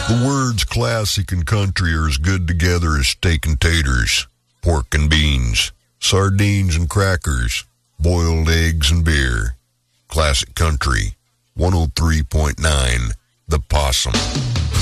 The words classic and country are as good together as steak and taters, pork and beans, sardines and crackers, boiled eggs and beer. Classic Country, 103.9, The Possum.